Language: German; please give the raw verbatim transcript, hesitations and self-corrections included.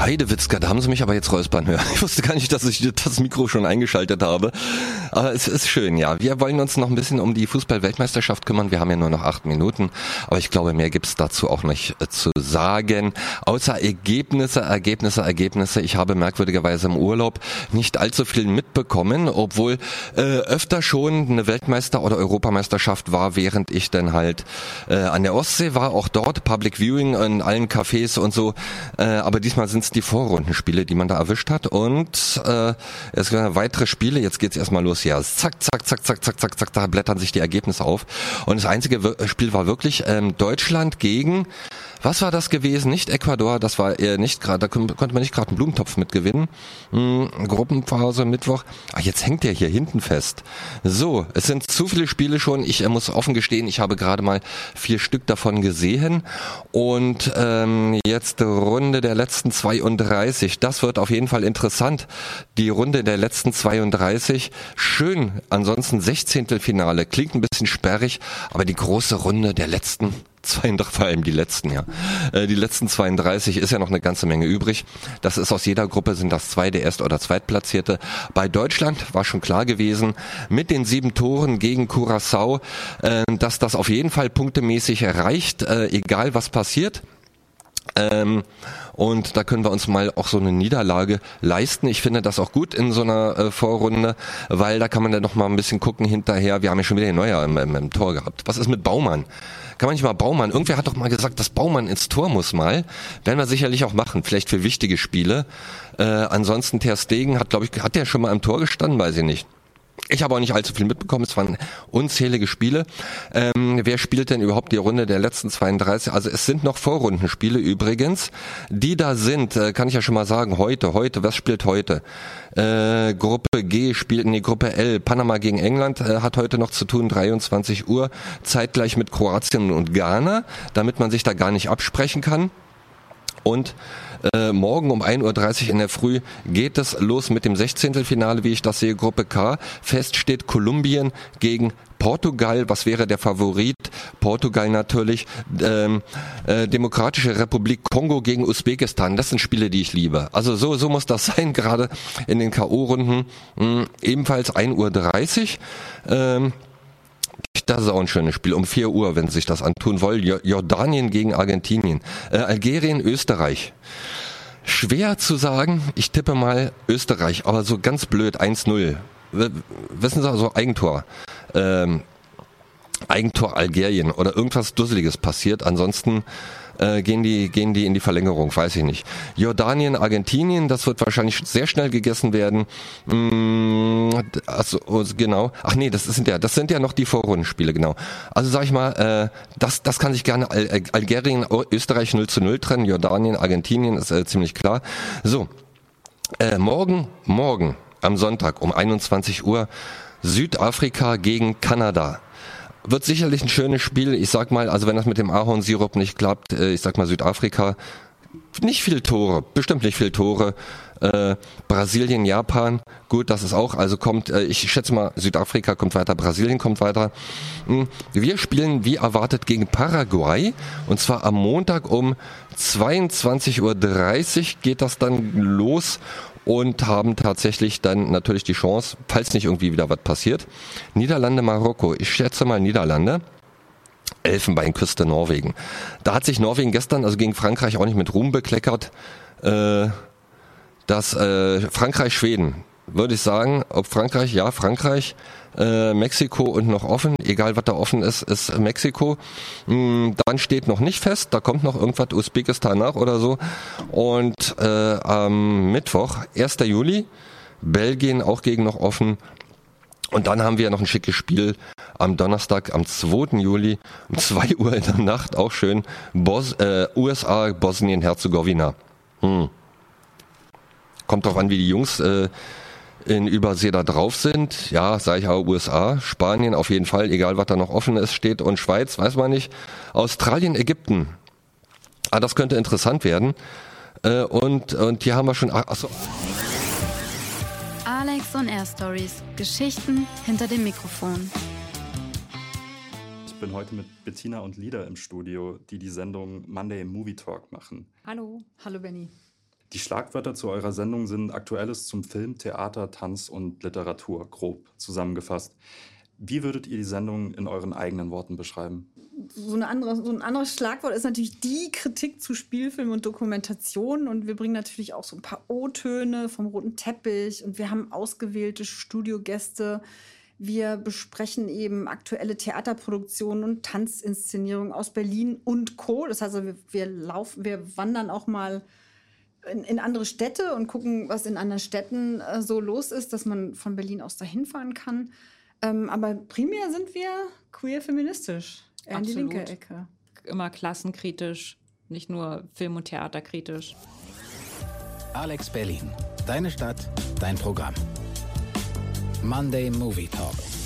Heidewitzka, da haben Sie mich aber jetzt räuspern hören. Ich wusste gar nicht, dass ich das Mikro schon eingeschaltet habe. Aber es ist schön, ja. Wir wollen uns noch ein bisschen um die Fußball-Weltmeisterschaft kümmern. Wir haben ja nur noch acht Minuten. Aber ich glaube, mehr gibt's dazu auch nicht äh, zu sagen. Außer Ergebnisse, Ergebnisse, Ergebnisse. Ich habe merkwürdigerweise im Urlaub nicht allzu viel mitbekommen, obwohl äh, öfter schon eine Weltmeister- oder Europameisterschaft war, während ich dann halt äh, an der Ostsee war. Auch dort Public Viewing in allen Cafés und so. Äh, aber diesmal sind die Vorrundenspiele, die man da erwischt hat, und äh, es werden weitere Spiele. Jetzt geht's erstmal los. Ja, zack, zack, zack, zack, zack, zack, zack, da blättern sich die Ergebnisse auf. Und das einzige Spiel war wirklich ähm, Deutschland gegen, was war das gewesen? Nicht Ecuador, das war eher nicht gerade, da konnte man nicht gerade einen Blumentopf mit gewinnen. Hm, Gruppenphase Mittwoch. Ach, jetzt hängt der hier hinten fest. So, es sind zu viele Spiele schon. Ich äh, muss offen gestehen, ich habe gerade mal vier Stück davon gesehen. Und ähm, jetzt Runde der letzten zweiunddreißig. Das wird auf jeden Fall interessant. Die Runde der letzten zweiunddreißig. Schön. Ansonsten Sechzehntelfinale. Klingt ein bisschen sperrig, aber die große Runde der letzten zweiunddreißig, vor allem die letzten, ja. Die letzten zweiunddreißig ist ja noch eine ganze Menge übrig. Das ist aus jeder Gruppe sind das zwei der Erst- oder Zweitplatzierte. Bei Deutschland war schon klar gewesen, mit den sieben Toren gegen Curaçao, äh, dass das auf jeden Fall punktemäßig erreicht, äh, egal was passiert. Ähm, und da können wir uns mal auch so eine Niederlage leisten. Ich finde das auch gut in so einer äh, Vorrunde, weil da kann man dann noch mal ein bisschen gucken hinterher. Wir haben ja schon wieder den Neuer im, im, im Tor gehabt. Was ist mit Baumann? Kann man nicht mal Baumann? Irgendwer hat doch mal gesagt, dass Baumann ins Tor muss mal. Werden wir sicherlich auch machen, vielleicht für wichtige Spiele. Äh, ansonsten Ter Stegen hat, glaube ich, hat der schon mal im Tor gestanden? Weiß ich nicht. Ich habe auch nicht allzu viel mitbekommen, es waren unzählige Spiele. Ähm, wer spielt denn überhaupt die Runde der letzten zweiunddreißig? Also es sind noch Vorrundenspiele übrigens. Die da sind, äh, kann ich ja schon mal sagen, heute, heute, was spielt heute? Äh, Gruppe G spielt, nee, Gruppe L, Panama gegen England, äh, hat heute noch zu tun, dreiundzwanzig Uhr, zeitgleich mit Kroatien und Ghana, damit man sich da gar nicht absprechen kann. Und äh, morgen um ein Uhr dreißig in der Früh geht es los mit dem Sechzehntelfinale, wie ich das sehe, Gruppe K. Fest steht Kolumbien gegen Portugal. Was wäre der Favorit? Portugal natürlich. Ähm, äh, Demokratische Republik Kongo gegen Usbekistan. Das sind Spiele, die ich liebe. Also so so muss das sein, gerade in den K O-Runden. Mh, ebenfalls ein Uhr dreißig. Ähm, Das ist auch ein schönes Spiel. Um vier Uhr, wenn Sie sich das antun wollen. Jordanien gegen Argentinien. Äh, Algerien, Österreich. Schwer zu sagen. Ich tippe mal Österreich, aber so ganz blöd. eins null. W- Wissen Sie, so Eigentor. Ähm, Eigentor Algerien oder irgendwas Dusseliges passiert. Ansonsten äh, gehen die gehen die in die Verlängerung, weiß ich nicht. Jordanien, Argentinien, das wird wahrscheinlich sehr schnell gegessen werden. Mm, also genau. Ach nee, das sind ja das sind ja noch die Vorrundenspiele, genau. Also sag ich mal, äh, das das kann sich gerne Al- Algerien, Österreich null zu null trennen, Jordanien, Argentinien ist äh, ziemlich klar. So, äh, morgen morgen am Sonntag um einundzwanzig Uhr Südafrika gegen Kanada. Wird sicherlich ein schönes Spiel. Ich sag mal, also wenn das mit dem Ahornsirup nicht klappt, äh, ich sag mal Südafrika, nicht viel Tore, bestimmt nicht viel Tore. Äh, Brasilien, Japan, gut, das ist auch, also kommt, äh, ich schätze mal, Südafrika kommt weiter, Brasilien kommt weiter. Hm, Wir spielen wie erwartet gegen Paraguay, und zwar am Montag um zweiundzwanzig Uhr dreißig geht das dann los. Und haben tatsächlich dann natürlich die Chance, falls nicht irgendwie wieder was passiert. Niederlande, Marokko. Ich schätze mal Niederlande. Elfenbeinküste, Norwegen. Da hat sich Norwegen gestern, also gegen Frankreich, auch nicht mit Ruhm bekleckert. Äh, das äh, Frankreich, Schweden, würde ich sagen. Ob Frankreich? Ja, Frankreich. Äh, Mexiko und noch offen, egal was da offen ist, ist Mexiko. Mm, dann steht noch nicht fest, da kommt noch irgendwas Usbekistan nach oder so. Und äh, am Mittwoch, erster Juli, Belgien auch gegen noch offen. Und dann haben wir noch ein schickes Spiel am Donnerstag, am zweiten Juli, um zwei Uhr in der Nacht, auch schön, Bos- äh, U S A, Bosnien-Herzegowina. Hm. Kommt drauf an, wie die Jungs äh, in Übersee da drauf sind. Ja, sage ich auch U S A, Spanien auf jeden Fall, egal was da noch offen ist, steht, und Schweiz, weiß man nicht. Australien, Ägypten. Ah, das könnte interessant werden. Äh, und, und hier haben wir schon, achso. Alex on Air Stories. Geschichten hinter dem Mikrofon. Ich bin heute mit Bettina und Lida im Studio, die die Sendung Monday Movie Talk machen. Hallo, hallo Benny. Die Schlagwörter zu eurer Sendung sind Aktuelles zum Film, Theater, Tanz und Literatur, grob zusammengefasst. Wie würdet ihr die Sendung in euren eigenen Worten beschreiben? So, eine andere, so ein anderes Schlagwort ist natürlich die Kritik zu Spielfilm und Dokumentation. Und wir bringen natürlich auch so ein paar O-Töne vom roten Teppich. Und wir haben ausgewählte Studiogäste. Wir besprechen eben aktuelle Theaterproduktionen und Tanzinszenierungen aus Berlin und Co. Das heißt, wir, wir, laufen, wir wandern auch mal in, in andere Städte und gucken, was in anderen Städten äh, so los ist, dass man von Berlin aus dahin fahren kann. Ähm, aber primär sind wir queer-feministisch, eher in die linke Ecke. Immer klassenkritisch, nicht nur Film- und Theaterkritisch. Alex Berlin, deine Stadt, dein Programm. Monday Movie Talk.